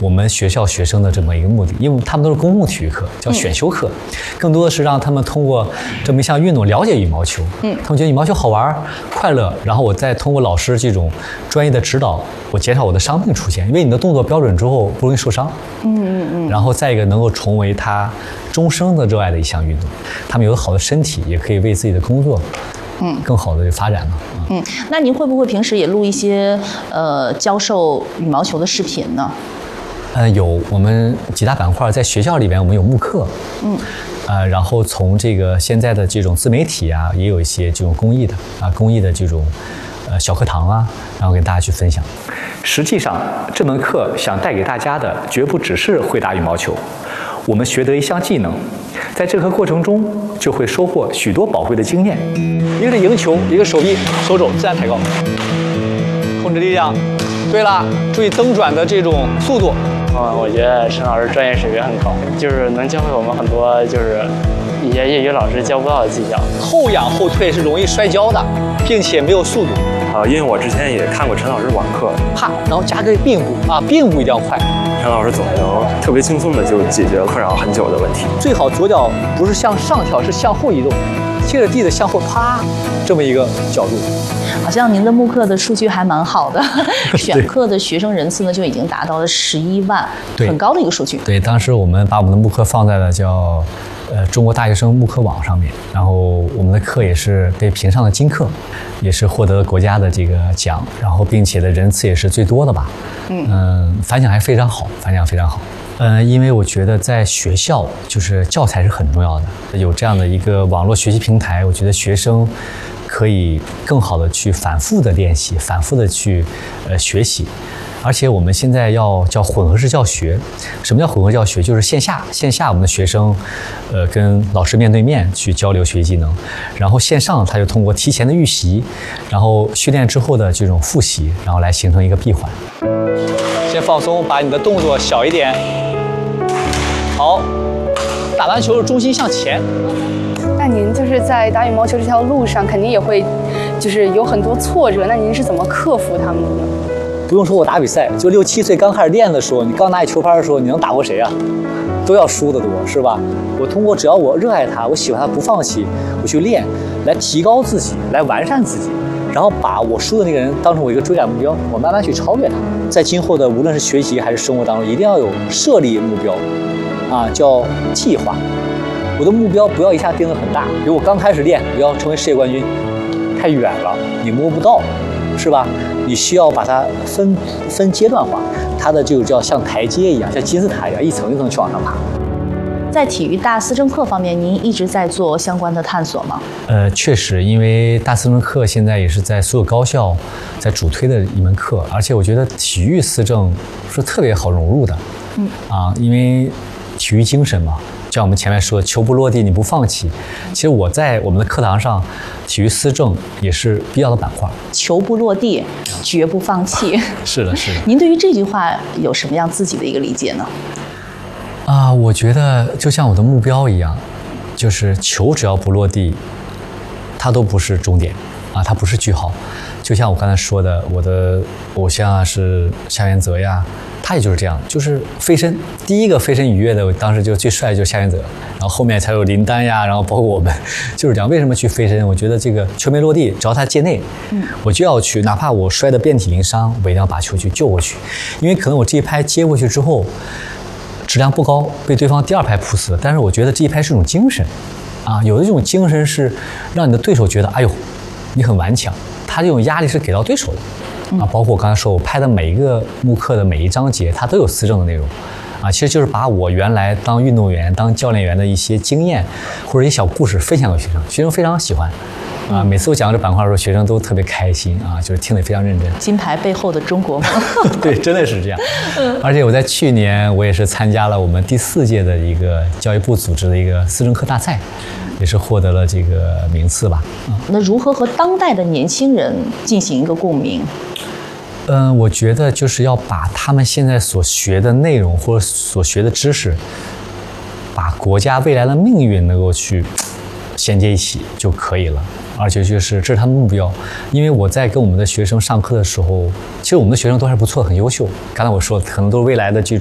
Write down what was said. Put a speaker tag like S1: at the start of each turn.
S1: 我们学校学生的这么一个目的，因为他们都是公共体育课，叫选修课，更多的是让他们通过这么一项运动了解羽毛球。他们觉得羽毛球好玩、快乐，然后我再通过老师这种专业的指导，我减少我的伤病出现，因为你的动作标准之后不容易受伤。然后再一个能够成为他终生的热爱的一项运动，他们有个好的身体，也可以为自己的工作。更好的发展了。
S2: 那您会不会平时也录一些教授羽毛球的视频呢？
S1: 有，我们几大板块在学校里边，我们有慕课，然后从这个现在的这种自媒体啊，也有一些这种公益的这种小课堂啊，然后给大家去分享。实际上，这门课想带给大家的，绝不只是会打羽毛球，我们学得一项技能。在这个过程中，就会收获许多宝贵的经验。一个是赢球，一个手臂、手肘自然抬高，控制力量。对了，注意蹬转的这种速度。
S3: 我觉得陈老师专业水平很高，就是能教会我们很多就是一些业余老师教不到的技巧。
S1: 后仰后退是容易摔跤的，并且没有速度。
S4: 因为我之前也看过陈老师网课，
S1: 啪，然后加个并步并步一定要快。
S4: 陈老师总能特别轻松的就解决困扰很久的问题。
S1: 最好左脚不是向上跳，是向后移动，贴着地的向后啪，这么一个角度。
S2: 好像您的慕课的数据还蛮好的，选课的学生人次呢就已经达到了11万，很高的一个数据。
S1: 对，当时我们把我们的慕课放在了叫中国大学生慕课网上面，然后我们的课也是被评上了金课，也是获得了国家的这个奖，然后并且的人次也是最多的吧。反响还非常好，反响非常好。因为我觉得在学校就是教材是很重要的，有这样的一个网络学习平台，我觉得学生可以更好的去反复的练习，反复的去学习。而且我们现在要叫混合式教学。什么叫混合教学？就是线下我们的学生跟老师面对面去交流学习技能，然后线上他就通过提前的预习，然后训练之后的这种复习，然后来形成一个闭环。先放松，把你的动作小一点。好，打完球重心向前。
S5: 那您就是在打羽毛球这条路上，肯定也会就是有很多挫折，那您是怎么克服他们的呢？
S1: 不用说我打比赛，就6、7岁刚开始练的时候，你刚拿起球拍的时候，你能打过谁啊？都要输得多，是吧？我通过只要我热爱它，我喜欢它，不放弃，我去练，来提高自己，来完善自己，然后把我输的那个人当成我一个追赶目标，我慢慢去超越他。在今后的无论是学习还是生活当中，一定要有设立目标，叫计划。我的目标不要一下定得很大，比如我刚开始练，我要成为世界冠军，太远了，你摸不到，是吧？你需要把它分阶段化，它的这个叫像台阶一样，像金字塔一样，一层一层去往上爬。
S2: 在体育大思政课方面，您一直在做相关的探索吗？
S1: 确实，因为大思政课现在也是在所有高校在主推的一门课，而且我觉得体育思政是特别好融入的。因为体育精神嘛，像我们前面说球不落地你不放弃，其实我在我们的课堂上，体育思政也是必要的板块。
S2: 球不落地，绝不放弃。
S1: 是的。
S2: 您对于这句话有什么样自己的一个理解呢？
S1: 我觉得就像我的目标一样，就是球只要不落地，它都不是终点它不是句号。就像我刚才说的，我的偶像是夏元泽呀，他也就是这样，就是飞身，第一个飞身愉悦的，当时就最帅就是夏元泽，然后后面才有林丹呀，然后包括我们，就是这样。为什么去飞身？我觉得这个球没落地，只要他界内，我就要去，哪怕我摔得遍体鳞伤，我一定要把球去救过去，因为可能我这一拍接过去之后，质量不高，被对方第二拍扑死了，但是我觉得这一拍是一种精神，有的这种精神是让你的对手觉得，哎呦，你很顽强，他这种压力是给到对手的。包括我刚才说，我拍的每一个慕课的每一章节，它都有思政的内容，其实就是把我原来当运动员、当教练员的一些经验或者一些小故事分享给学生，学生非常喜欢。每次我讲到这板块的时候，学生都特别开心就是听得非常认真。
S2: 金牌背后的中国梦。
S1: 对，真的是这样。而且我在去年我也是参加了我们第4届的一个教育部组织的一个思政课大赛，也是获得了这个名次吧。
S2: 那如何和当代的年轻人进行一个共鸣？
S1: 我觉得就是要把他们现在所学的内容或者所学的知识，把国家未来的命运能够去衔接一起就可以了。而且就是这是他们目标。因为我在跟我们的学生上课的时候，其实我们的学生都还不错，很优秀。刚才我说可能都是未来的这种